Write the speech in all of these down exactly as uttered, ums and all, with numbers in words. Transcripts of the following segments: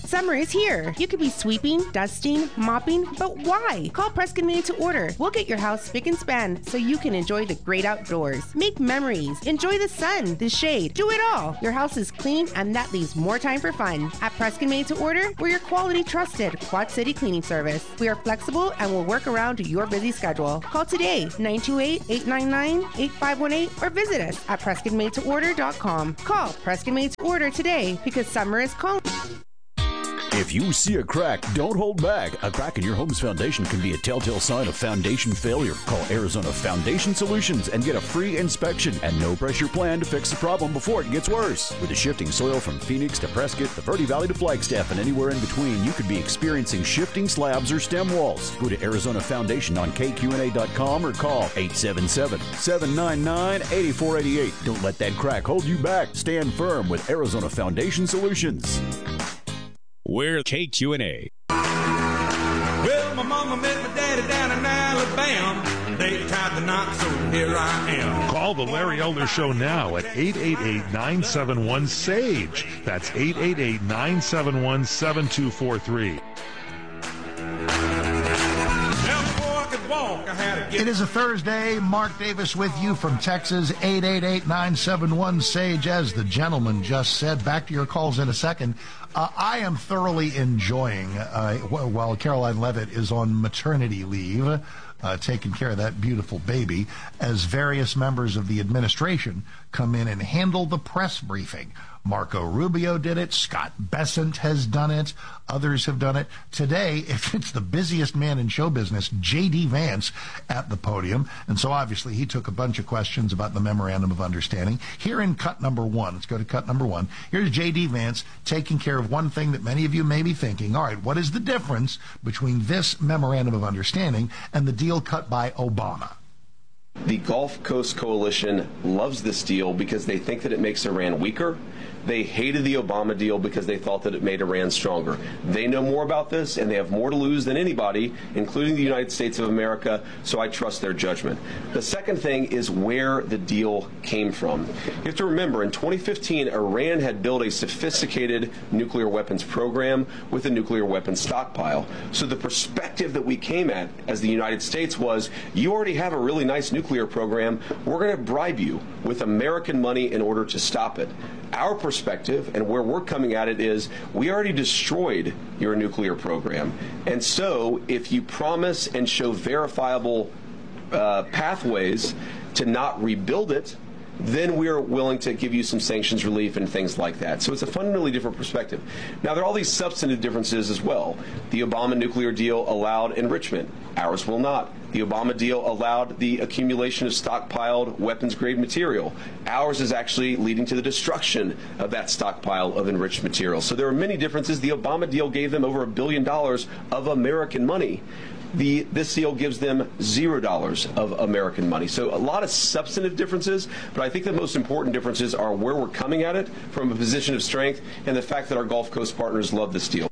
Summer is here. You could be sweeping, dusting, mopping, but why? Call Preston Made to Order. We'll get your house spick and span so you can enjoy the great outdoors. Make memories. Enjoy the sun, the shade. Do it all. Your house is clean and that leaves more time for fun. At Preston Made to Order, we're your quality trusted Quad City cleaning service. We are flexible and will work around your busy schedule. Call today, nine two eight, eight nine nine, eight five one eight, or visit us at Preston Made to Order dot com. Call Preston Made to Order today because summer is calling. If you see a crack, don't hold back. A crack in your home's foundation can be a telltale sign of foundation failure. Call Arizona Foundation Solutions and get a free inspection and no pressure plan to fix the problem before it gets worse. With the shifting soil from Phoenix to Prescott, the Verde Valley to Flagstaff, and anywhere in between, you could be experiencing shifting slabs or stem walls. Go to Arizona Foundation on K Q N A dot com or call eight seven seven, seven nine nine, eight four eight eight. Don't let that crack hold you back. Stand firm with Arizona Foundation Solutions. We're K Q N A. Well, my mama met my daddy down in Alabama. They tried to knock, so here I am. Call the Larry Elder Show now at eight eight eight, nine seven one, S A G E. That's eight eight eight, nine seven one, seven two four three. It is a Thursday. Mark Davis with you from Texas, eight eight eight, nine seven one, S A G E. As the gentleman just said, back to your calls in a second. Uh, I am thoroughly enjoying, uh, while Caroline Levitt is on maternity leave, uh, taking care of that beautiful baby, as various members of the administration come in and handle the press briefing. Marco Rubio did it. Scott Bessent has done it. Others have done it. Today, if it's the busiest man in show business, J D. Vance at the podium. And so obviously he took a bunch of questions about the Memorandum of Understanding. Here in cut number one, let's go to cut number one. Here's J D. Vance taking care of one thing that many of you may be thinking. All right, what is the difference between this Memorandum of Understanding and the deal cut by Obama? The Gulf Coast Coalition loves this deal because they think that it makes Iran weaker. They hated the Obama deal because they thought that it made Iran stronger. They know more about this, and they have more to lose than anybody, including the United States of America, so I trust their judgment. The second thing is where the deal came from. You have to remember, in twenty fifteen, Iran had built a sophisticated nuclear weapons program with a nuclear weapons stockpile. So the perspective that we came at as the United States was, you already have a really nice nuclear program. We're going to bribe you with American money in order to stop it. Our perspective and where we're coming at it is we already destroyed your nuclear program. And so if you promise and show verifiable uh, pathways to not rebuild it, then we're willing to give you some sanctions relief and things like that. So it's a fundamentally different perspective. Now, there are all these substantive differences as well. The Obama nuclear deal allowed enrichment. Ours will not. The Obama deal allowed the accumulation of stockpiled weapons-grade material. Ours is actually leading to the destruction of that stockpile of enriched material. So there are many differences. The Obama deal gave them over a billion dollars of American money. The, this deal gives them zero dollars of American money. So a lot of substantive differences, but I think the most important differences are where we're coming at it from a position of strength and the fact that our Gulf Coast partners love this deal.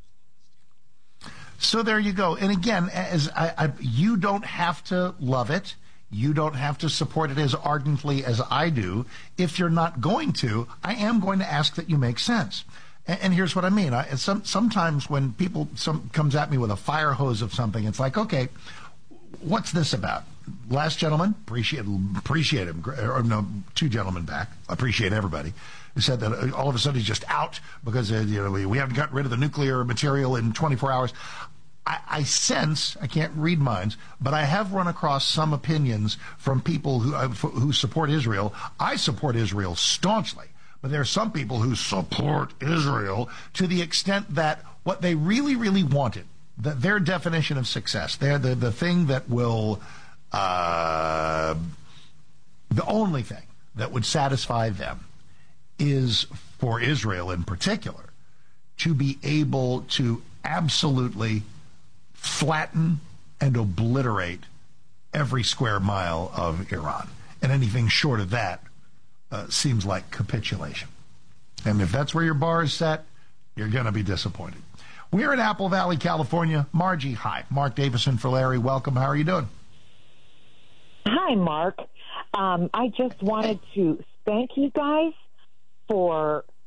So there you go. And again, as I, I, you don't have to love it. You don't have to support it as ardently as I do. If you're not going to, I am going to ask that you make sense. And, and here's what I mean. I, some, sometimes when people some, comes at me with a fire hose of something, it's like, okay, what's this about? Last gentleman, appreciate, appreciate him, or no, two gentlemen back, appreciate everybody, who said that all of a sudden he's just out because uh, you know we, we haven't gotten rid of the nuclear material in twenty-four hours. I, I sense, I can't read minds, but I have run across some opinions from people who uh, who support Israel. I support Israel staunchly, but there are some people who support Israel to the extent that what they really, really wanted, that their definition of success, they're the, the thing that will, uh, the only thing that would satisfy them is for Israel in particular to be able to absolutely flatten and obliterate every square mile of Iran. And anything short of that uh, seems like capitulation. And if that's where your bar is set, you're going to be disappointed. We're in Apple Valley, California. Margie, hi. Mark Davison for Larry. Welcome. How are you doing? Hi, Mark. Um, I just wanted to thank you guys for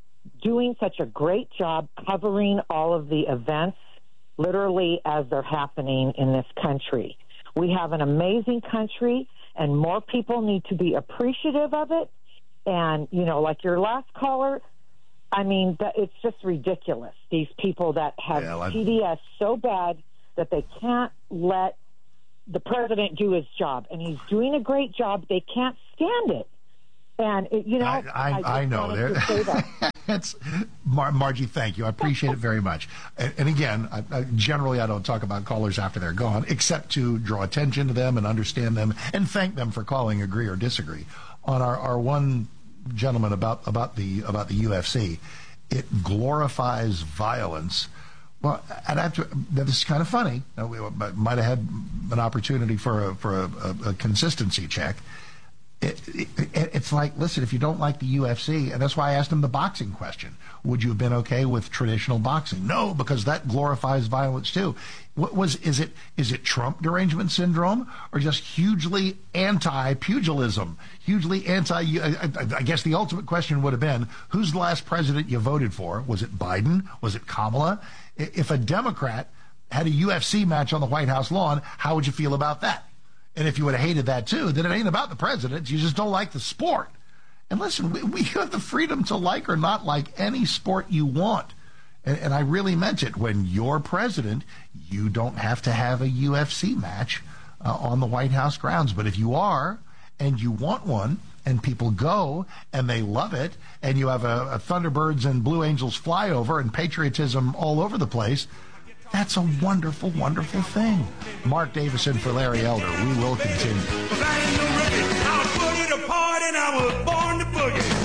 doing such a great job covering all of the events, literally as they're happening in this country. We have an amazing country, and more people need to be appreciative of it. And, you know, like your last caller, I mean, it's just ridiculous. These people that have yeah, T D S so bad that they can't let the president do his job. And he's doing a great job. They can't stand it. And, it, you know, I, I, I, I know. To say that. That's, Mar- Margie, thank you. I appreciate it very much. And, and again, I, I, generally I don't talk about callers after they're gone, except to draw attention to them and understand them and thank them for calling, agree or disagree. On our, our one gentleman about, about, the, about the U F C, it glorifies violence. Well, and I have to, this is kind of funny. We might have had an opportunity for a, for a, a, a consistency check. It, it, it's like, listen, if you don't like the U F C, and that's why I asked him the boxing question, would you have been okay with traditional boxing? No, because that glorifies violence too. What was is it? Is it Trump derangement syndrome, or just hugely anti-pugilism, hugely anti? I, I guess the ultimate question would have been, who's the last president you voted for? Was it Biden? Was it Kamala? If a Democrat had a U F C match on the White House lawn, how would you feel about that? And if you would have hated that too, then it ain't about the president. You just don't like the sport. And listen, we, we have the freedom to like or not like any sport you want. And, and I really meant it. When you're president, you don't have to have a U F C match uh, on the White House grounds. But if you are, and you want one, and people go, and they love it, and you have a, a Thunderbirds and Blue Angels flyover and patriotism all over the place, that's a wonderful, wonderful thing. Mark Davison for Larry Elder. We will continue. I ain't no rookie. I was put it apart and I was born to boogie.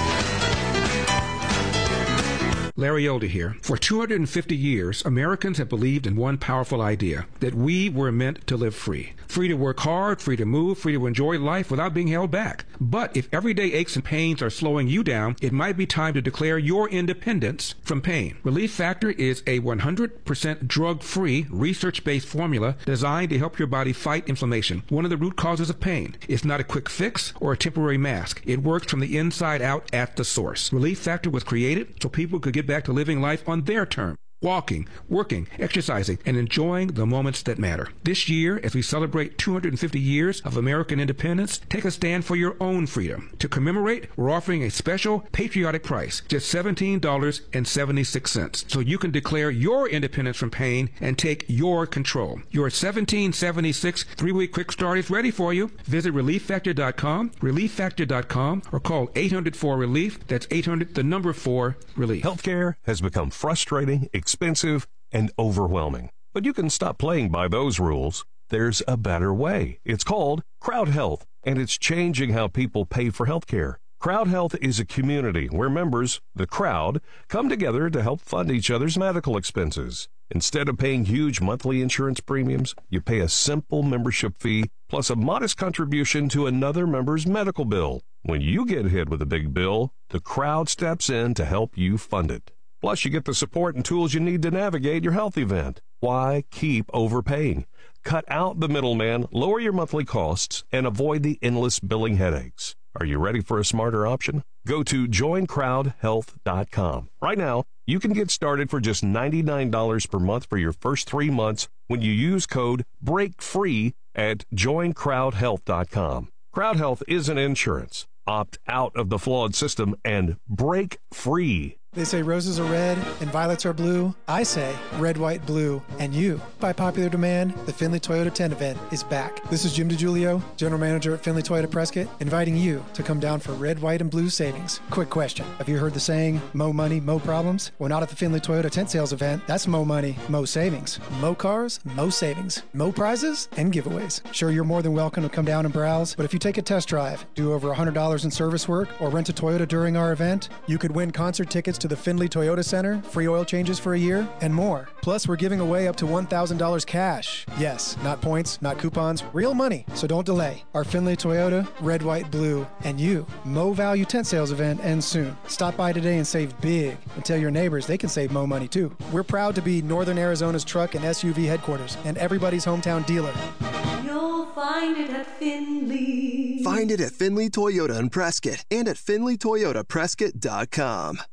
Larry Elder here. For two hundred fifty years, Americans have believed in one powerful idea, that we were meant to live free. Free to work hard, free to move, free to enjoy life without being held back. But if everyday aches and pains are slowing you down, it might be time to declare your independence from pain. Relief Factor is a one hundred percent drug-free, research-based formula designed to help your body fight inflammation, one of the root causes of pain. It's not a quick fix or a temporary mask. It works from the inside out at the source. Relief Factor was created so people could get back to living life on their terms. Walking, working, exercising, and enjoying the moments that matter. This year, as we celebrate two hundred fifty years of American independence, take a stand for your own freedom. To commemorate, we're offering a special patriotic price, just seventeen dollars and seventy-six cents, so you can declare your independence from pain and take your control. Your seventeen seventy-six three-week quick start is ready for you. Visit relief factor dot com, relief factor dot com, or call eight hundred four relief. That's eight hundred, the number four, relief. Healthcare has become frustrating, expensive, and overwhelming. But you can stop playing by those rules. There's a better way. It's called Crowd Health, and it's changing how people pay for healthcare. Crowd Health is a community where members, the crowd, come together to help fund each other's medical expenses. Instead of paying huge monthly insurance premiums, you pay a simple membership fee plus a modest contribution to another member's medical bill. When you get hit with a big bill, the crowd steps in to help you fund it. Plus, you get the support and tools you need to navigate your health event. Why keep overpaying? Cut out the middleman, lower your monthly costs, and avoid the endless billing headaches. Are you ready for a smarter option? Go to join crowd health dot com. Right now, you can get started for just ninety-nine dollars per month for your first three months when you use code BREAKFREE at join crowd health dot com. Crowd Health isn't insurance. Opt out of the flawed system and break free. They say roses are red and violets are blue. I say red, white, blue, and you. By popular demand, the Findlay Toyota ten event is back. This is Jim DiGiulio, General Manager at Findlay Toyota Prescott, inviting you to come down for red, white, and blue savings. Quick question. Have you heard the saying, mo money, mo problems? Well, not at the Findlay Toyota tent sales event. That's mo money, mo savings. Mo cars, mo savings. Mo prizes and giveaways. Sure, you're more than welcome to come down and browse, but if you take a test drive, do over one hundred dollars in service work, or rent a Toyota during our event, you could win concert tickets to the Findlay Toyota Center, free oil changes for a year, and more. Plus, we're giving away up to one thousand dollars cash. Yes, not points, not coupons, real money. So don't delay. Our Findlay Toyota, red, white, blue, and you, Mo Value tent sales event ends soon. Stop by today and save big, and tell your neighbors they can save Mo money too. We're proud to be Northern Arizona's truck and S U V headquarters, and everybody's hometown dealer. You'll find it at Findlay. Find it at Findlay Toyota in Prescott and at Findlay Toyota Prescott dot com.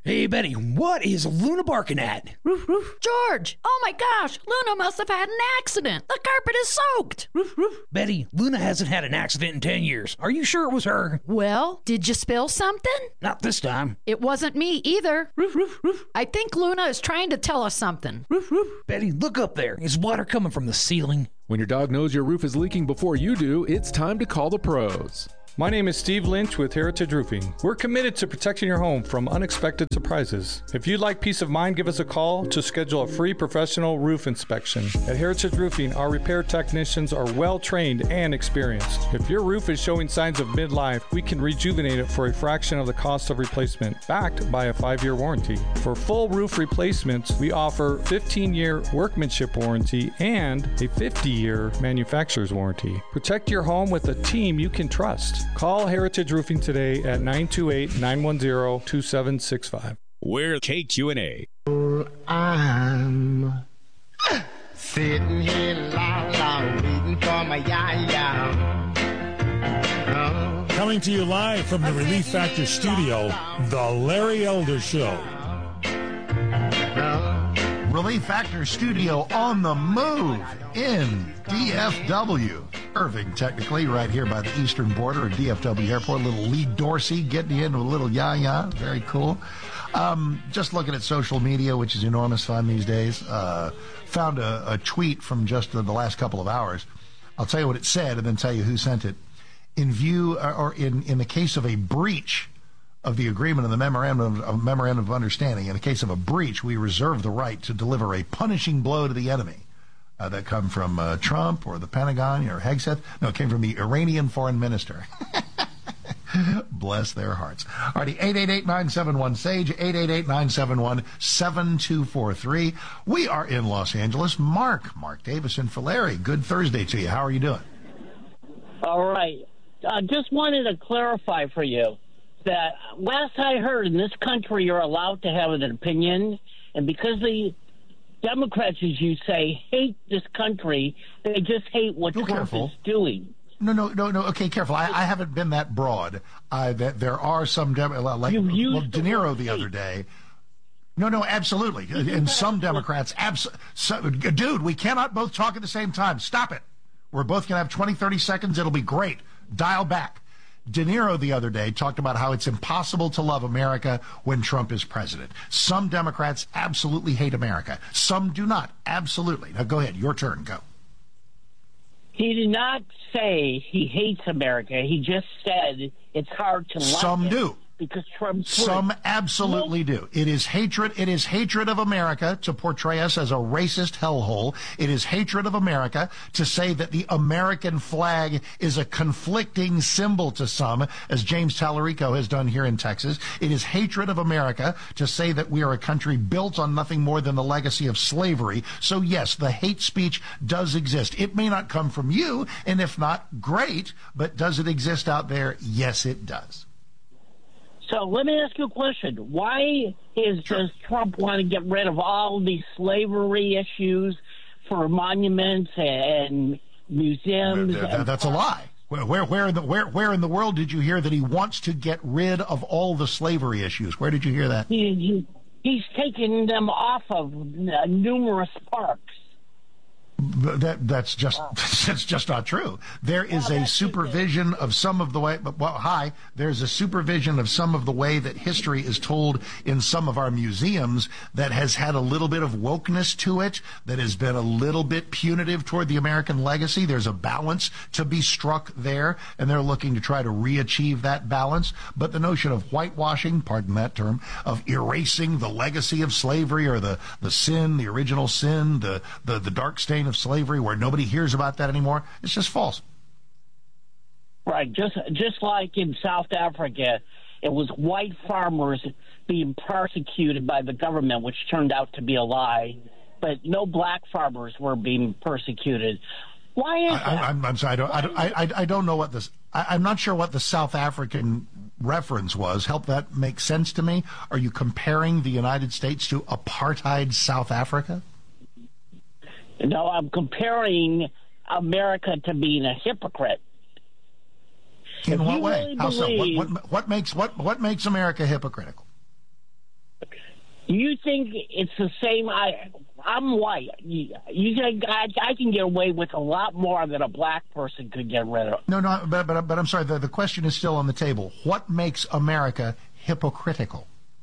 Hey, Betty, what is Luna barking at? Roof, roof. George! Oh my gosh! Luna must have had an accident! The carpet is soaked! Roof, roof. Betty, Luna hasn't had an accident in ten years. Are you sure it was her? Well, did you spill something? Not this time. It wasn't me either. Roof, roof, roof. I think Luna is trying to tell us something. Roof, roof. Betty, look up there. Is water coming from the ceiling? When your dog knows your roof is leaking before you do, it's time to call the pros. My name is Steve Lynch with Heritage Roofing. We're committed to protecting your home from unexpected surprises. If you'd like peace of mind, give us a call to schedule a free professional roof inspection. At Heritage Roofing, our repair technicians are well trained and experienced. If your roof is showing signs of midlife, we can rejuvenate it for a fraction of the cost of replacement, backed by a five-year warranty. For full roof replacements, we offer fifteen-year workmanship warranty and a fifty-year manufacturer's warranty. Protect your home with a team you can trust. Call Heritage Roofing today at nine two eight, nine one zero, two seven six five. We're K Q and A. I'm sitting here long, long, waiting for my yaya. Oh. Coming to you live from the Relief Factor studio, The Larry Elder Show. Relief Factor studio on the move in D F W. Irving, technically, right here by the eastern border of D F W Airport. Little Lee Dorsey getting into a little yaya. Very cool. Um, just looking at social media, which is enormous fun these days. Uh, found a, a tweet from just the, the last couple of hours. I'll tell you what it said and then tell you who sent it. In view, or in, in the case of a breach of the agreement of the memorandum of, memorandum of understanding, in the case of a breach, we reserve the right to deliver a punishing blow to the enemy. Uh, that come from uh, Trump or the Pentagon or Hegseth. No, it came from the Iranian foreign minister. Bless their hearts. All righty, eight eight eight, nine seven one, S A G E, eight eight eight, nine seven one, seven two four three. We are in Los Angeles. Mark, Mark Davison for Larry. Good Thursday to you. How are you doing? All right. I uh, just wanted to clarify for you that last I heard in this country you're allowed to have an opinion, and because the Democrats, as you say, hate this country, they just hate what oh, Trump careful. is doing. No, no, no, no. Okay, careful. I, I haven't been that broad. Uh, that there are some, Dem- like well, De Niro the, the other day. No, no, absolutely. And some Democrats, abs- so, dude, we cannot both talk at the same time. Stop it. We're both going to have twenty, thirty seconds. It'll be great. Dial back. De Niro the other day talked about how it's impossible to love America when Trump is president. Some Democrats absolutely hate America. Some do not. Absolutely. Now go ahead. Your turn. Go. He did not say he hates America. He just said it's hard to love Some him do. Because Trump's Some free. absolutely do. It is hatred. It is hatred of America to portray us as a racist hellhole. It is hatred of America to say that the American flag is a conflicting symbol to some, as James Tallarico has done here in Texas. It is hatred of America to say that we are a country built on nothing more than the legacy of slavery. So yes, the hate speech does exist. It may not come from you, and if not, great, but does it exist out there? Yes, it does. So let me ask you a question. Why is sure. does Trump want to get rid of all these slavery issues for monuments and museums? That, and that's a lie. Where, where, where in the where, where in the world did you hear that he wants to get rid of all the slavery issues? Where did you hear that? He, he, he's taking them off of uh, numerous parks. That that's just that's just not true. There is a supervision of some of the way. Well, hi. There's a supervision of some of the way that history is told in some of our museums that has had a little bit of wokeness to it. That has been a little bit punitive toward the American legacy. There's a balance to be struck there, and they're looking to try to re-achieve that balance. But the notion of whitewashing, pardon that term, of erasing the legacy of slavery or the the sin, the original sin, the the the dark stain of slavery, where nobody hears about that anymore, it's just false. Right, just just like in South Africa, it was white farmers being persecuted by the government, which turned out to be a lie, but no black farmers were being persecuted. Why is I, that? I, I'm, I'm sorry, I don't, I, don't, I, I don't know what this, I, I'm not sure what the South African reference was. Help that make sense to me. Are you comparing the United States to apartheid South Africa? No, I'm comparing America to being a hypocrite. In if what way? Really How believe, so? What, what, what makes what what makes America hypocritical? You think it's the same? I, I'm white. You, you think I, I can get away with a lot more than a black person could get rid of? No, no, but but, but I'm sorry. The, the question is still on the table. What makes America hypocritical?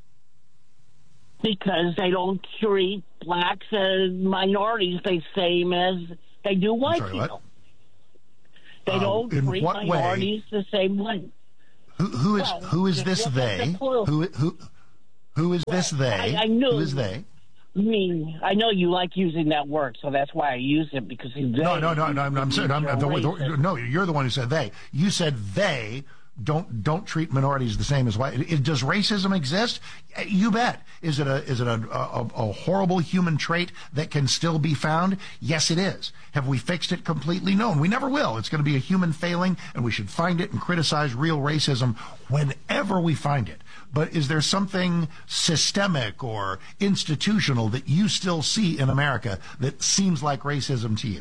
Because they don't treat blacks and minorities the same as they do white sorry, people. What? They Uh, don't in treat what minorities way? the same way. Who, who is Well, who is this look at they? the clue. Who who who is this they? I, I knew. Who is they? I mean, I know you like using that word, so that's why I use it, because they, No, no, no, no. I'm, I'm saying, I'm, you're the, racist. the, no. You're the one who said they. You said they don't don't treat minorities the same as white. It, it, does racism exist? You bet. Is it a is it a, a a horrible human trait that can still be found? Yes, it is. Have we fixed it completely? No, and we never will. It's going to be a human failing, and we should find it and criticize real racism whenever we find it. But is there something systemic or institutional that you still see in America that seems like racism to you?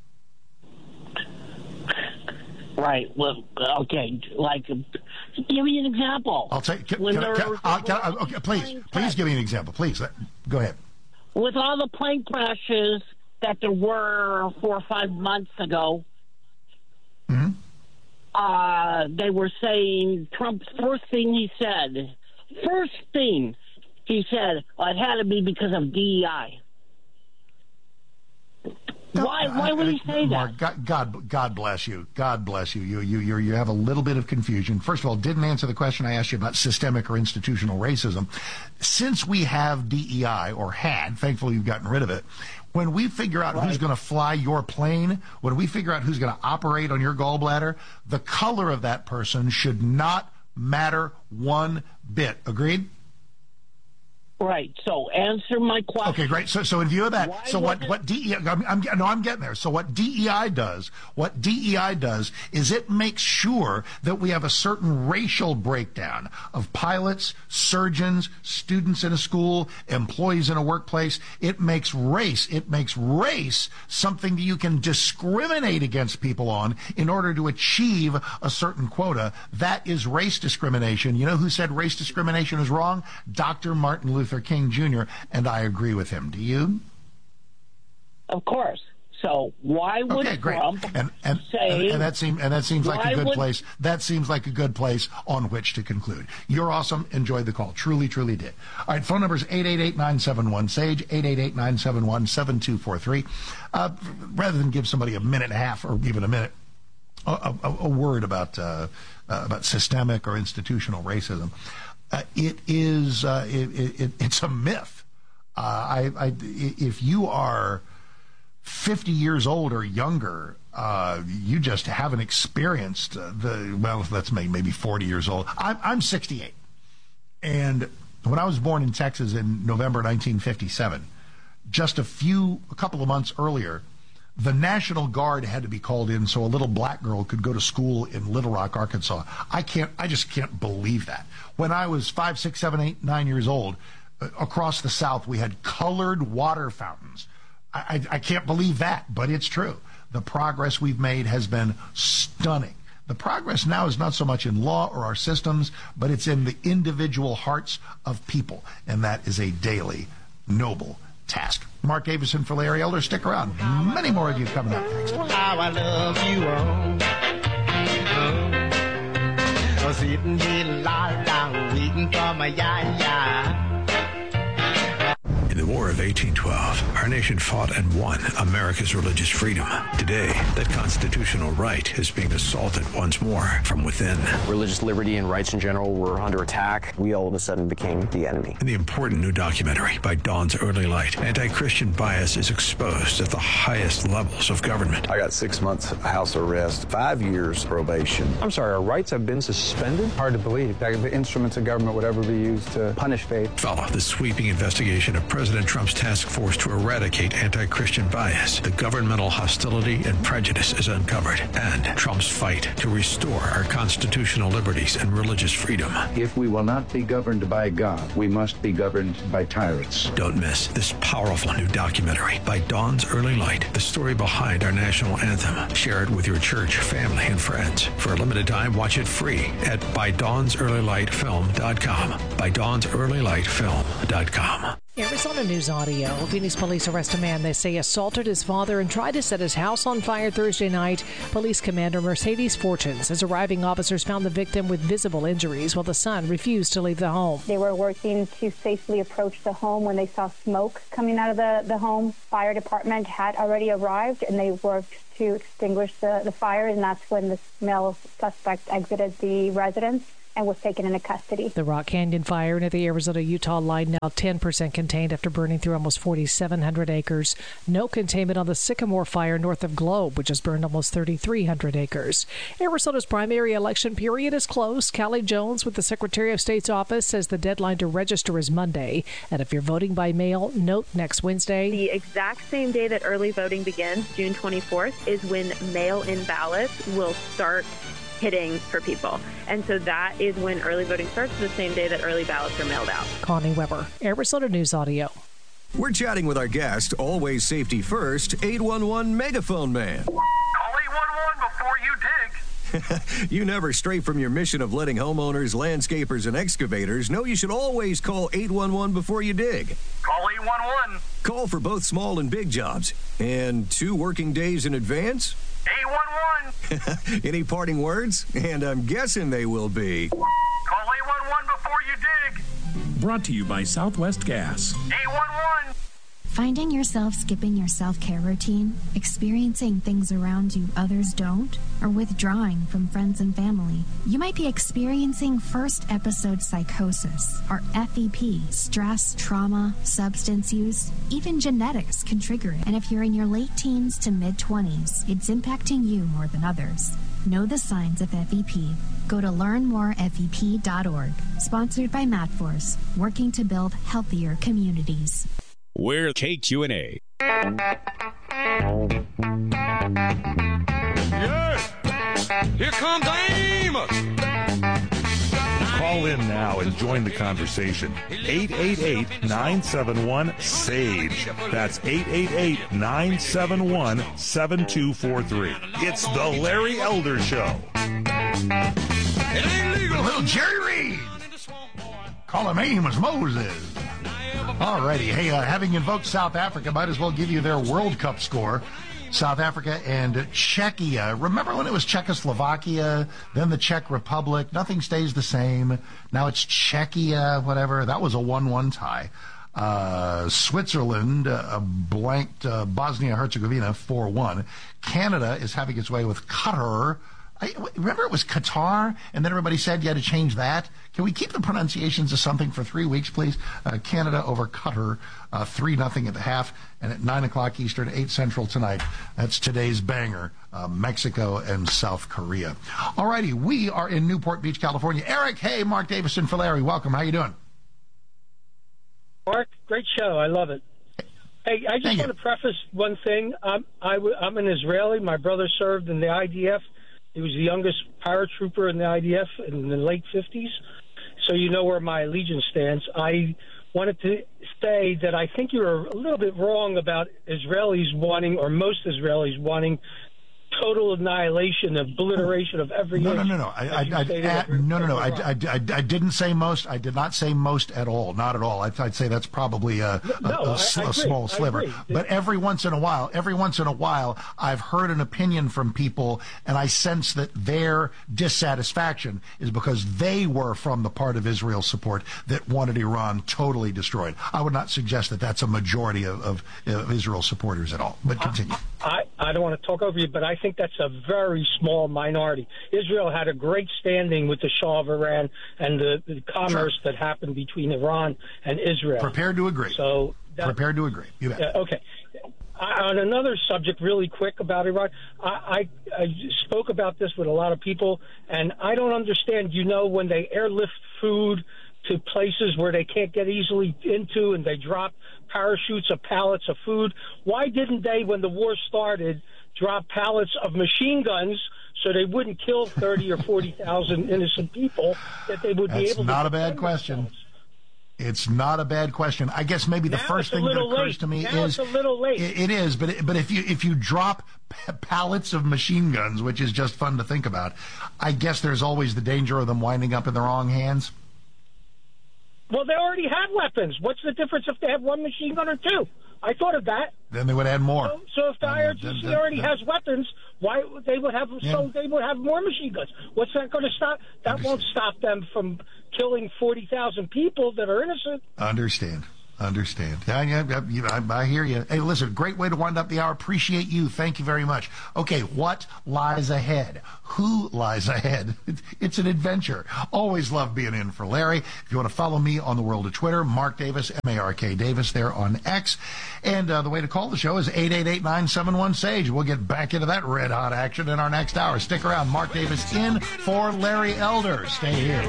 Right. Well, okay. Like, give me an example. I'll take. Can, When can, I- there can, was- uh, can I- okay, please, please give me an example. Please, go ahead. With all the plane crashes that there were four or five months ago, mm-hmm. uh, they were saying Trump's first thing he said, first thing he said, well, it had to be because of D E I. No, why? Why would he say Mark, that? God, God, God bless you. God bless you. You, you, you, you have a little bit of confusion. First of all, didn't answer the question I asked you about systemic or institutional racism. Since we have D E I, or had, thankfully you've gotten rid of it. When we figure out right. who's going to fly your plane, when we figure out who's going to operate on your gallbladder, the color of that person should not matter one bit. Agreed? Right. So answer my question. Okay, great. So, so in view of that, Why so what, what D E I, I'm, I'm, no, I'm getting there. So what D E I does, what D E I does is it makes sure that we have a certain racial breakdown of pilots, surgeons, students in a school, employees in a workplace. It makes race, it makes race something that you can discriminate against people on in order to achieve a certain quota. That is race discrimination. You know who said race discrimination is wrong? Doctor Martin Luther King Junior, and I agree with him. Do you? Of course. So why would okay, great. Trump and, and, say? And, and that seems and that seems like a good would, place. That seems like a good place on which to conclude. You're awesome. Enjoyed the call. Truly, truly did. All right. Phone number is eight eight eight, nine seven one, S A G E, eight eight eight, nine seven one, seven two four three. Uh, rather than give somebody a minute and a half or even a minute, a, a, a word about uh, uh, about systemic or institutional racism. Uh, it is uh, it, it, it's a myth. Uh, I, I, if you are fifty years old or younger, uh, you just haven't experienced uh, the well. Let's make maybe forty years old. I'm, I'm sixty-eight, and when I was born in Texas in November nineteen fifty-seven, just a few a couple of months earlier, the National Guard had to be called in so a little black girl could go to school in Little Rock, Arkansas. I can't, I just can't believe that. When I was five, six, seven, eight, nine years old, uh, across the South, we had colored water fountains. I, I, I can't believe that, but it's true. The progress we've made has been stunning. The progress now is not so much in law or our systems, but it's in the individual hearts of people, and that is a daily, noble task. Mark Davison for Larry Elder. Stick around. Many more of you coming up next. How I love you, oh, oh. Sitting here, la la, waiting for my ya-ya. In the War of eighteen twelve, our nation fought and won America's religious freedom. Today, that constitutional right is being assaulted once more from within. Religious liberty and rights in general were under attack. We all of a sudden became the enemy. In the important new documentary by Dawn's Early Light, anti-Christian bias is exposed at the highest levels of government. I got six months house arrest, five years probation. I'm sorry, our rights have been suspended? Hard to believe that the instruments of government would ever be used to punish faith. Follow the sweeping investigation of President President Trump's task force to eradicate anti-Christian bias, the governmental hostility and prejudice is uncovered, and Trump's fight to restore our constitutional liberties and religious freedom. If we will not be governed by God, we must be governed by tyrants. Don't miss this powerful new documentary by Dawn's Early Light, the story behind our national anthem. Share it with your church, family, and friends. For a limited time, watch it free at by dawns early light film dot com. by dawns early light film dot com. Arizona News Audio. Phoenix police arrest a man they say assaulted his father and tried to set his house on fire Thursday night. Police Commander Mercedes Fortune says arriving officers found the victim with visible injuries while the son refused to leave the home. They were working to safely approach the home when they saw smoke coming out of the, the home. Fire department had already arrived and they worked to extinguish the, the fire, and that's when the male suspect exited the residence and was taken into custody. The Rock Canyon fire near the Arizona-Utah line now ten percent contained after burning through almost forty-seven hundred acres. No containment on the Sycamore fire north of Globe, which has burned almost thirty-three hundred acres. Arizona's primary election period is closed. Callie Jones with the Secretary of State's office says the deadline to register is Monday. And if you're voting by mail, note next Wednesday. The exact same day that early voting begins, June twenty-fourth, is when mail-in ballots will start hitting for people. And so that is when early voting starts, the same day that early ballots are mailed out. Connie Weber, Arizona News Audio. We're chatting with our guest, always safety first, eight one one Megaphone Man. Call eight one one before you dig. You never stray from your mission of letting homeowners, landscapers, and excavators know you should always call eight one one before you dig. Call eight one one. Call for both small and big jobs. And two working days in advance? eight one one. Any parting words? And I'm guessing they will be. Call eight one one before you dig. Brought to you by Southwest Gas. eight one one. Finding yourself skipping your self-care routine, experiencing things around you others don't, or withdrawing from friends and family, you might be experiencing first episode psychosis, or F E P. Stress, trauma, substance use, even genetics can trigger it. And if you're in your late teens to mid-twenties, it's impacting you more than others. Know the signs of F E P. Go to learn more F E P dot org. Sponsored by MadForce, working to build healthier communities. We're K Q N A. Yeah! Here comes Amos! Call in now and join the conversation. eight eight eight, nine seven one, S A G E. That's eight eight eight, nine seven one, seven two four three. It's the Larry Elder Show. It ain't legal. Little Jerry Reed. Call him Amos Moses. All righty. Hey, uh, having invoked South Africa, might as well give you their World Cup score. South Africa and Czechia. Remember when it was Czechoslovakia, then the Czech Republic? Nothing stays the same. Now it's Czechia, whatever. That was a one one tie. Uh, Switzerland uh, blanked uh, Bosnia-Herzegovina four one. Canada is having its way with Qatar. I, remember it was Qatar, and then everybody said you had to change that. Can we keep the pronunciations of something for three weeks, please? Uh, Canada over Qatar, uh, three nothing at the half, and at nine o'clock Eastern, eight Central tonight. That's today's banger, uh, Mexico and South Korea. All righty, we are in Newport Beach, California. Eric, hey, Mark Davison for Larry. Welcome. How you doing? Mark, great show. I love it. Hey, I just Thank want you. to preface one thing. I'm, I w- I'm an Israeli. My brother served in the I D F. He was the youngest paratrooper in the I D F in the late fifties, so you know where my allegiance stands. I wanted to say that I think you're a little bit wrong about Israelis wanting, or most Israelis wanting, total annihilation, obliteration of every No, no, inch, no, no. I, I, as you I, stated, I, of- no, no, no. of I, Iraq. I, I, I didn't say most. I did not say most at all. Not at all. I'd, I'd say that's probably a, a, No, a, I- sl- I a agree. small I sliver. agree. But every once in a while, every once in a while, I've heard an opinion from people, and I sense that their dissatisfaction is because they were from the part of Israel support that wanted Iran totally destroyed. I would not suggest that that's a majority of, of, of Israel supporters at all. But continue. I, I don't want to talk over you, but I think that's a very small minority. Israel had a great standing with the Shah of Iran and the, the commerce that happened between Iran and Israel. Prepared to agree. So that, Prepared to agree. You bet. Yeah, okay. I, on another subject, really quick about Iran, I, I, I spoke about this with a lot of people, and I don't understand. You know, when they airlift food to places where they can't get easily into, and they drop parachutes of pallets of food. Why didn't they, when the war started, drop pallets of machine guns so they wouldn't kill thirty or forty thousand innocent people, that they would That's be able to... That's not a bad question. Themselves. It's not a bad question. I guess maybe the now first thing that occurs late. to me now is it's a little late. It, it is, but it, but if you if you drop p- pallets of machine guns, which is just fun to think about, I guess there's always the danger of them winding up in the wrong hands. Well, they already have weapons. What's the difference if they have one machine gun or two? I thought of that. Then they would add more. So, so if the I R G C uh, then, then, already then, has weapons, why they would have? Yeah. So they would have more machine guns. What's that going to stop? That Understand. won't stop them from killing forty thousand people that are innocent. Understand. Understand. Yeah, yeah, yeah, I, I hear you. Hey, listen, great way to wind up the hour. Appreciate you. Thank you very much. Okay, what lies ahead? Who lies ahead? It's, it's an adventure. Always love being in for Larry. If you want to follow me on the world of Twitter, Mark Davis, M A R K Davis there on X. And uh, the way to call the show is eight eight eight, nine seven one, S A G E. We'll get back into that red-hot action in our next hour. Stick around. Mark Davis in for Larry Elder. Stay here.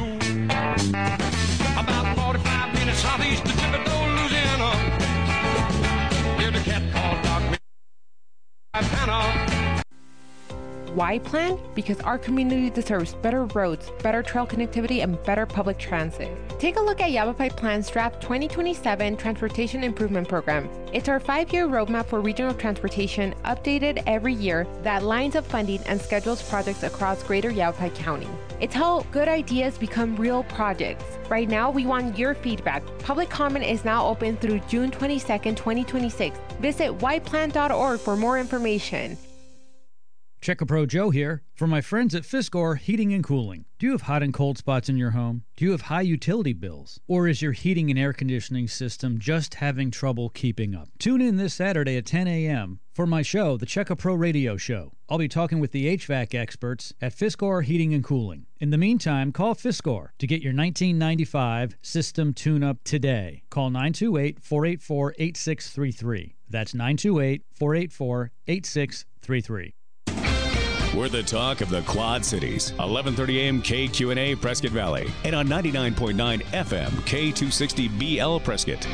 About forty-five minutes southeast of Thibodaux, Louisiana. Here's a cat called Dog Hannah. Why plan? Because our community deserves better roads, better trail connectivity, and better public transit. Take a look at Yavapai Plan's draft twenty twenty-seven Transportation Improvement Program. It's our five-year roadmap for regional transportation, updated every year, that lines up funding and schedules projects across greater Yavapai County. It's how good ideas become real projects. Right now, we want your feedback. Public comment is now open through June twenty-second, twenty twenty-six. Visit why plan dot org for more information. Check-A-Pro Joe here. For my friends at Fiskor Heating and Cooling. Do you have hot and cold spots in your home? Do you have high utility bills? Or is your heating and air conditioning system just having trouble keeping up? Tune in this Saturday at ten a.m. for my show, the Check-A-Pro Radio Show. I'll be talking with the H V A C experts at Fiskor Heating and Cooling. In the meantime, call Fiskor to get your nineteen ninety-five system tune-up today. Call nine two eight, four eight four, eight six three three. That's nine two eight, four eight four, eight six three three. We're the talk of the Quad Cities. eleven thirty a.m. K Q and A Prescott Valley. And on ninety-nine point nine F M K two sixty B L Prescott.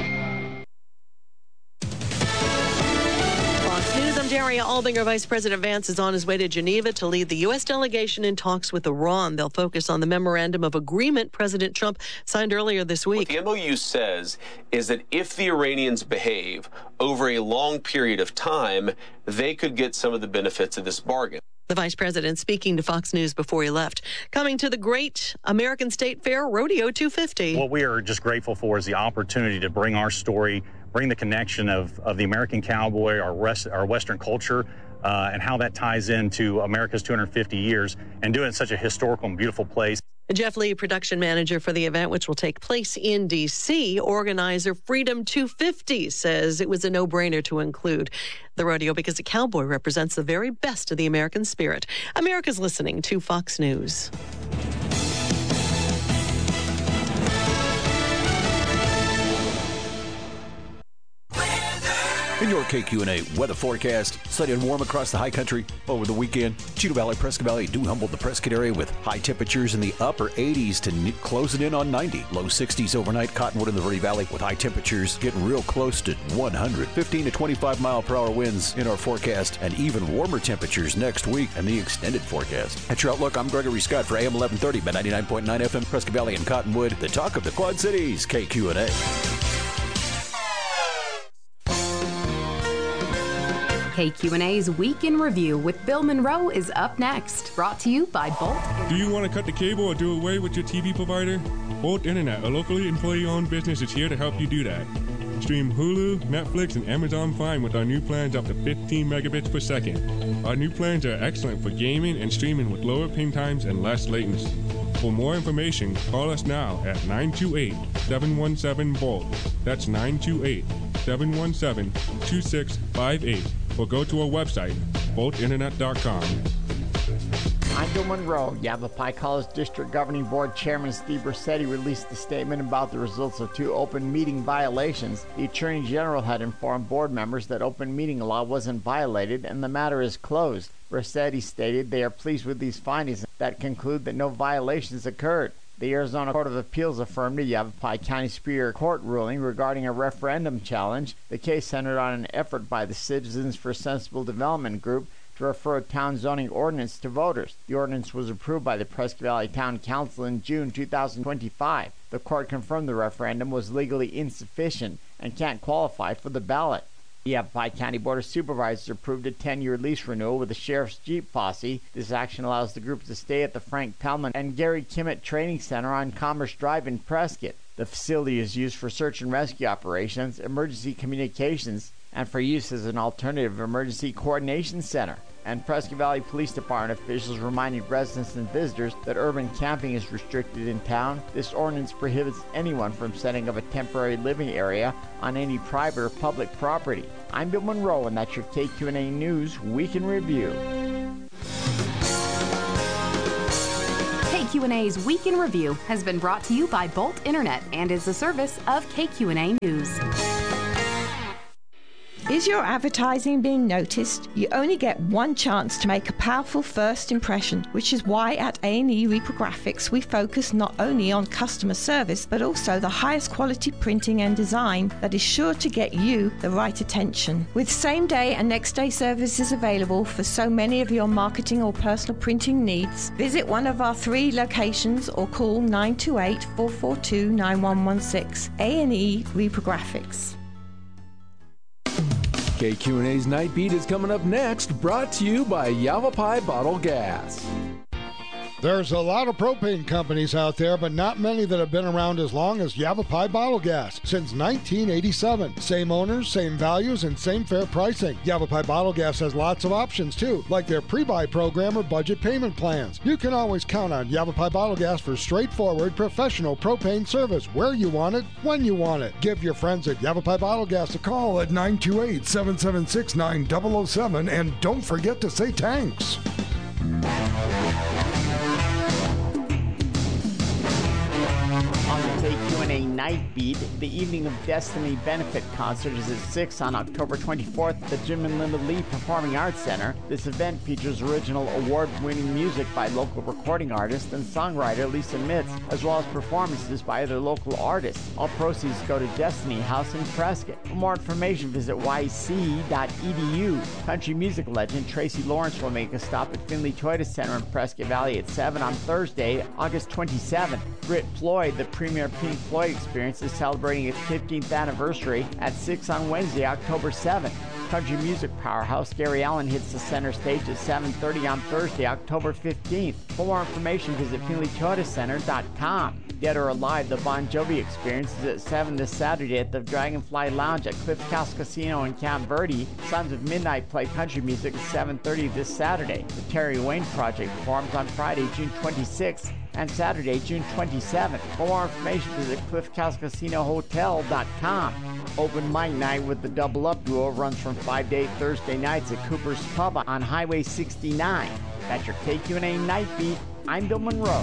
Fox News, I'm Daria Albinger. Vice President Vance is on his way to Geneva to lead the U S delegation in talks with Iran. They'll focus on the memorandum of agreement President Trump signed earlier this week. What the M O U says is that if the Iranians behave over a long period of time, they could get some of the benefits of this bargain. The vice president speaking to Fox News before he left. Coming to the great American State Fair Rodeo two fifty. What we are just grateful for is the opportunity to bring our story, bring the connection of, of the American cowboy, our, rest, our Western culture, uh, and how that ties into America's two hundred fifty years, and do it in such a historical and beautiful place. Jeff Lee, production manager for the event, which will take place in D C Organizer Freedom two fifty says it was a no-brainer to include the rodeo because a cowboy represents the very best of the American spirit. America's listening to Fox News. In your K Q and A weather forecast, sunny and warm across the high country over the weekend. Cheatham Valley, Prescott Valley, New Humboldt, the Prescott area with high temperatures in the upper eighties to n- closing in on ninety. Low sixties overnight. Cottonwood in the Verde Valley with high temperatures getting real close to one hundred. fifteen to twenty-five mile per hour winds in our forecast, and even warmer temperatures next week in the extended forecast. That's your outlook. I'm Gregory Scott for A M eleven thirty by ninety-nine point nine F M Prescott Valley and Cottonwood. The talk of the Quad Cities, K Q and A. K Q and A's Week in Review with Bill Monroe is up next. Brought to you by Bolt. Do you want to cut the cable or do away with your T V provider? Bolt Internet, a locally employee-owned business, is here to help you do that. Stream Hulu, Netflix, and Amazon Prime with our new plans up to fifteen megabits per second. Our new plans are excellent for gaming and streaming with lower ping times and less latency. For more information, call us now at nine two eight, seven one seven, B O L T. That's nine two eight, seven one seven, two six five eight. Or go to our website, bolt internet dot com. I'm Bill Monroe. Yavapai College District Governing Board Chairman Steve Rossetti released a statement about the results of two open meeting violations. The Attorney General had informed board members that open meeting law wasn't violated and the matter is closed. Rossetti stated they are pleased with these findings that conclude that no violations occurred. The Arizona Court of Appeals affirmed a Yavapai County Superior Court ruling regarding a referendum challenge. The case centered on an effort by the Citizens for Sensible Development group to refer a town zoning ordinance to voters. The ordinance was approved by the Prescott Valley Town Council in June two thousand twenty-five. The court confirmed the referendum was legally insufficient and can't qualify for the ballot. The Yavapai County Board of Supervisors approved a ten-year lease renewal with the Sheriff's Jeep Posse. This action allows the group to stay at the Frank Pellman and Gary Kimmett Training Center on Commerce Drive in Prescott. The facility is used for search and rescue operations, emergency communications, and for use as an alternative emergency coordination center. And Prescott Valley Police Department officials reminded residents and visitors that urban camping is restricted in town. This ordinance prohibits anyone from setting up a temporary living area on any private or public property. I'm Bill Monroe, and that's your K Q N A News Week in Review. K Q N A's Week in Review has been brought to you by Bolt Internet and is a service of K Q N A News. Is your advertising being noticed? You only get one chance to make a powerful first impression, which is why at A and E Reprographics we focus not only on customer service, but also the highest quality printing and design that is sure to get you the right attention. With same-day and next-day services available for so many of your marketing or personal printing needs, visit one of our three locations or call nine two eight, four four two, nine one one six. A and E Reprographics. K Q N A's Night Beat is coming up next, brought to you by Yavapai Bottle Gas. There's a lot of propane companies out there, but not many that have been around as long as Yavapai Bottle Gas. Since nineteen eighty-seven. Same owners, same values, and same fair pricing. Yavapai Bottle Gas has lots of options, too, like their pre-buy program or budget payment plans. You can always count on Yavapai Bottle Gas for straightforward, professional propane service where you want it, when you want it. Give your friends at Yavapai Bottle Gas a call at nine two eight, seven seven six, nine zero zero seven, and don't forget to say thanks. On the K Q N A Night Beat, the Evening of Destiny benefit concert is at six on October twenty-fourth at the Jim and Linda Lee Performing Arts Center. This event features original award-winning music by local recording artist and songwriter Lisa Mitz, as well as performances by other local artists. All proceeds go to Destiny House in Prescott. For more information, visit y c dot e d u. Country music legend Tracy Lawrence will make a stop at Finley Toyota Center in Prescott Valley at seven on Thursday, August twenty-seventh. Britt Floyd, the premier Pink Floyd experience, is celebrating its fifteenth anniversary at six on Wednesday, October seventh. Country music powerhouse Gary Allan hits the center stage at seven thirty on Thursday, October fifteenth. For more information, visit finley toyota center dot com. Dead or Alive, the Bon Jovi experience is at seven this Saturday at the Dragonfly Lounge at Cliff House Casino in Camp Verde. Sons of Midnight play country music at seven thirty this Saturday. The Terry Wayne Project performs on Friday, June twenty-sixth and Saturday, June twenty-seventh. For more information, visit cliff house casino hotel dot com. Open mic night with the Double Up Duo runs from five to eight Thursday nights at Cooper's Pub on Highway sixty-nine. That's your K Q N A Night Beat. I'm Bill Monroe.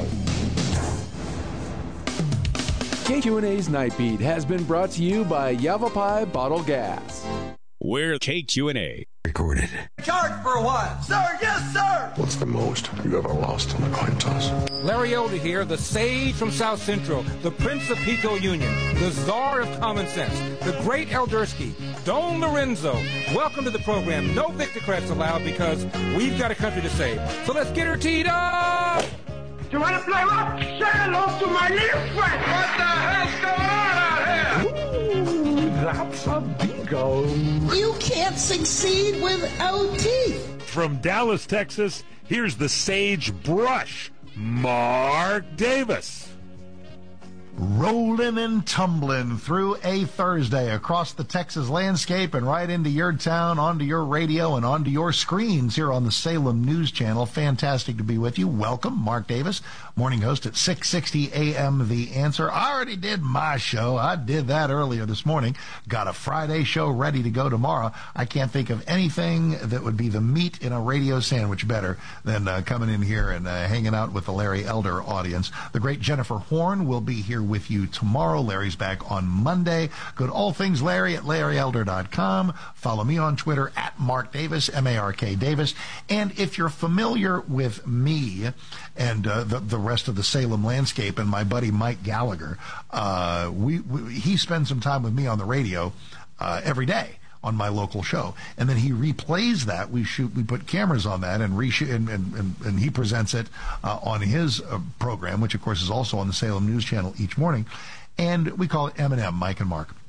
K Q N A's Night Beat has been brought to you by Yavapai Bottle Gas. We're K Q N A. Recorded. Charge for a while. Sir, yes, sir. What's the most you ever lost on a coin toss? Larry Elder here, the sage from South Central, the Prince of Pico Union, the czar of common sense, the great Eldersky, Don Lorenzo. Welcome to the program. No Victocrats allowed because we've got a country to save. So let's get her teed up. You want to play rough? Say hello to my little friend. What the hell's going on out here? Ooh, that's a bingo. You can't succeed without teeth. From Dallas, Texas, here's the Sage Brush, Mark Davis. Rolling and tumbling through a Thursday across the Texas landscape and right into your town, onto your radio, and onto your screens here on the Salem News Channel. Fantastic to be with you. Welcome, Mark Davis, morning host at six sixty A M The Answer. I already did my show. I did that earlier this morning. Got a Friday show ready to go tomorrow. I can't think of anything that would be the meat in a radio sandwich better than uh, coming in here and uh, hanging out with the Larry Elder audience. The great Jennifer Horn will be here with you tomorrow. Larry's back on Monday. Go to all things Larry at larry elder dot com. Follow me on Twitter at Mark Davis, M A R K Davis. And if you're familiar with me and uh, the, the rest of the Salem landscape and my buddy Mike Gallagher, uh, we, we he spends some time with me on the radio uh, every day on my local show, and then he replays that. We shoot, we put cameras on that, and reshoot, and, and, and, and he presents it uh, on his uh, program, which of course is also on the Salem News Channel each morning, and we call it M and M, Mike and Mark.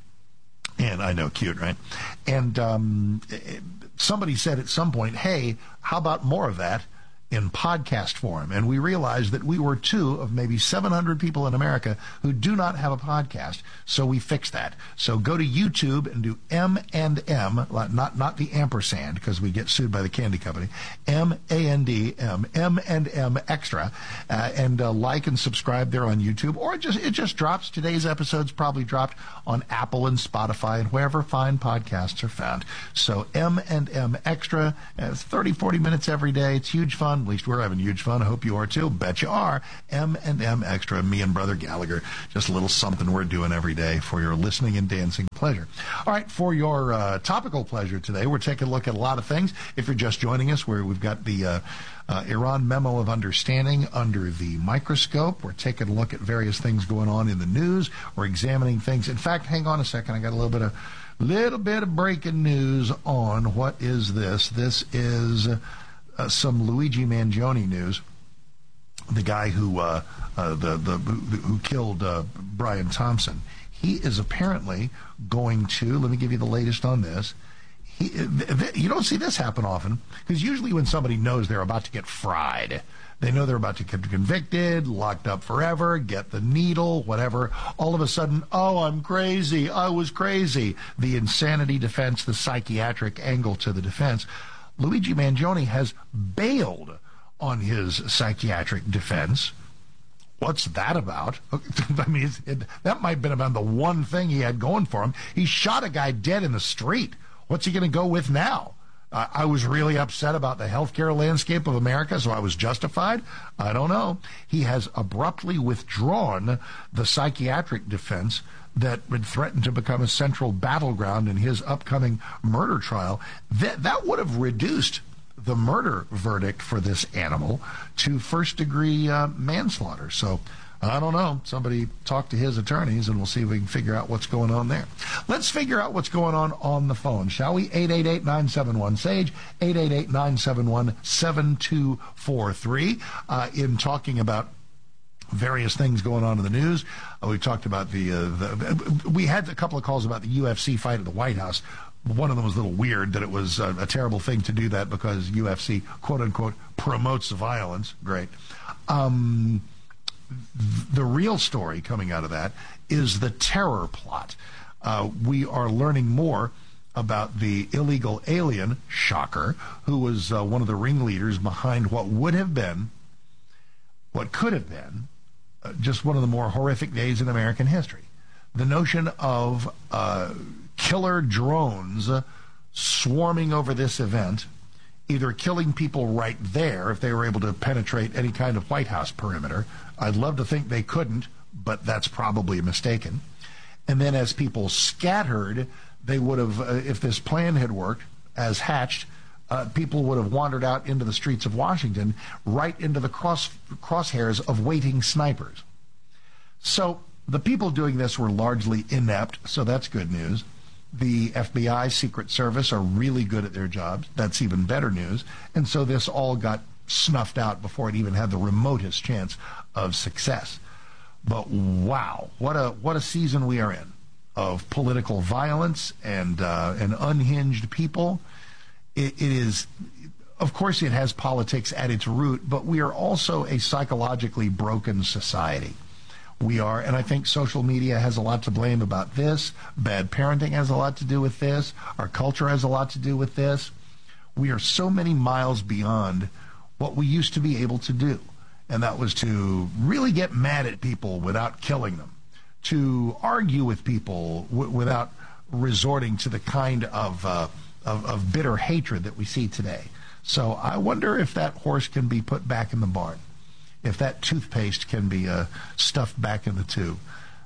And I know, cute, right? And um, somebody said at some point, hey, how about more of that in podcast form? And we realized that we were two of maybe seven hundred people in America who do not have a podcast, so we fixed that. So go to YouTube and do M and M, not not the ampersand, because we get sued by the candy company, M A N D M, M and M Extra, uh, and uh, like and subscribe there on YouTube, or it just, it just drops. Today's episode's probably dropped on Apple and Spotify and wherever fine podcasts are found. So M and M Extra, uh, thirty, forty minutes every day. It's huge fun. At least we're having huge fun. I hope you are too. Bet you are. M and M Extra, me and Brother Gallagher. Just a little something we're doing every day for your listening and dancing pleasure. All right, for your uh, topical pleasure today, we're taking a look at a lot of things. If you're just joining us, where we've got the uh, uh, Iran Memo of Understanding under the microscope. We're taking a look at various things going on in the news. We're examining things. In fact, hang on a second. I got a little bit of little bit of breaking news on what is this. This is Uh, some Luigi Mangione news, the guy who uh, uh, the, the who killed uh, Brian Thompson. He is apparently going to, let me give you the latest on this. He, th- th- you don't see this happen often, because usually when somebody knows they're about to get fried, they know they're about to get convicted, locked up forever, get the needle, whatever. All of a sudden, oh, I'm crazy. I was crazy. The insanity defense, the psychiatric angle to the defense. Luigi Mangione has bailed on his psychiatric defense. What's that about? I mean, it, that might have been about the one thing he had going for him. He shot a guy dead in the street. What's he going to go with now? Uh, I was really upset about the healthcare landscape of America, so I was justified? I don't know. He has abruptly withdrawn the psychiatric defense that would threaten to become a central battleground in his upcoming murder trial. That, that would have reduced the murder verdict for this animal to first-degree uh, manslaughter. So, I don't know. Somebody talk to his attorneys, and we'll see if we can figure out what's going on there. Let's figure out what's going on on the phone, shall we? eight eight eight, nine seven one, S A G E, eight eight eight, nine seven one, seven two four three. Uh, in talking about various things going on in the news. Uh, we talked about the, uh, the, we had a couple of calls about the U F C fight at the White House. One of them was a little weird, that it was a, a terrible thing to do that because U F C, quote unquote, promotes violence. Great. Um, the real story coming out of that is the terror plot. Uh, we are learning more about the illegal alien, shocker, who was uh, one of the ringleaders behind what would have been, what could have been, uh, just one of the more horrific days in American history. The notion of uh, killer drones uh, swarming over this event, either killing people right there if they were able to penetrate any kind of White House perimeter. I'd love to think they couldn't, but that's probably mistaken. And then as people scattered, they would have, uh, if this plan had worked as hatched, uh, people would have wandered out into the streets of Washington, right into the cross crosshairs of waiting snipers. So the people doing this were largely inept, so that's good news. The F B I, Secret Service are really good at their jobs. That's even better news. And so this all got snuffed out before it even had the remotest chance of success. But wow, what a what a season we are in of political violence and uh, and unhinged people. It, it is, of course, it has politics at its root, but we are also a psychologically broken society. We are, and I think social media has a lot to blame about this. Bad parenting has a lot to do with this. Our culture has a lot to do with this. We are so many miles beyond what we used to be able to do, and that was to really get mad at people without killing them, to argue with people w- without resorting to the kind of, uh, of of bitter hatred that we see today. So I wonder if that horse can be put back in the barn, if that toothpaste can be uh, stuffed back in the tube.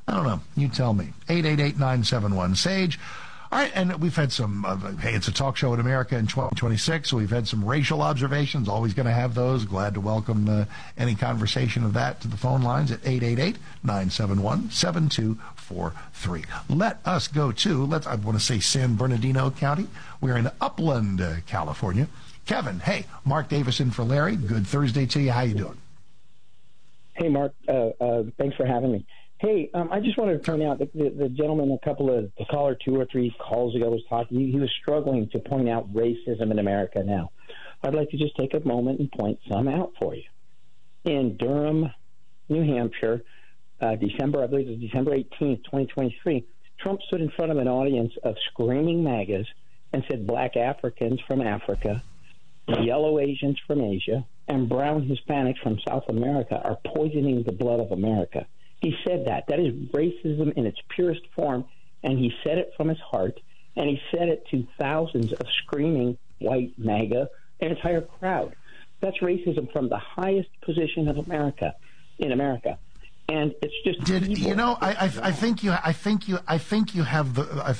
I don't know. You tell me. eight eight eight, nine seven one, SAGE. All right, and we've had some, uh, hey, it's a talk show in America in twenty twenty-six, so we've had some racial observations, always going to have those. Glad to welcome uh, any conversation of that to the phone lines at eight eight eight, nine seven one, seven two four three. Let us go to, let's, I want to say San Bernardino County. We're in Upland, uh, California. Kevin, hey, Mark Davison for Larry. Good Thursday to you. How you doing? Hey, Mark. Uh, uh, thanks for having me. Hey, um, I just wanted to point out that the, the gentleman a couple of, the caller two or three calls ago was talking, he, he was struggling to point out racism in America now. I'd like to just take a moment and point some out for you. In Durham, New Hampshire, uh, December, I believe it was December eighteenth, twenty twenty-three, Trump stood in front of an audience of screaming MAGAs and said black Africans from Africa, yellow Asians from Asia, and brown Hispanics from South America are poisoning the blood of America. He said that. That is racism in its purest form, and he said it from his heart, and he said it to thousands of screaming white MAGA, an entire crowd. That's racism from the highest position of America, in America. And it's just Did evil. You know? I, I I think you I think you I think you have the I